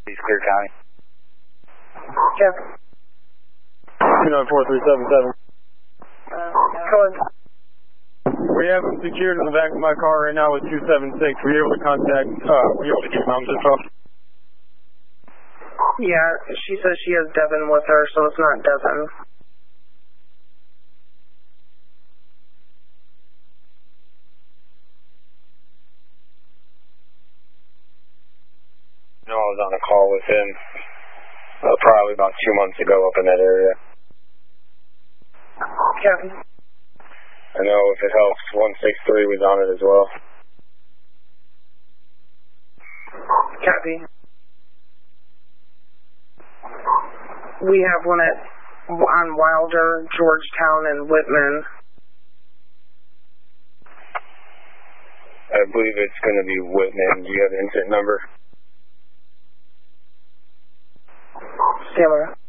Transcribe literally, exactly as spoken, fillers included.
Clear County. Jeff. two nine four three seven seven. Uh, go ahead. We have him secured in the back of my car right now with two seven six. Were you able to contact, uh, were you able to get mom's info? Yeah, she says she has Devin with her, so it's not Devin. No, I was on a call with him uh, probably about two months ago up in that area. Kevin. I know if it helps, one six three was on it as well. Copy. We have one at on Wilder, Georgetown, and Whitman. I believe it's going to be Whitman. Do you have the incident number? Sailor.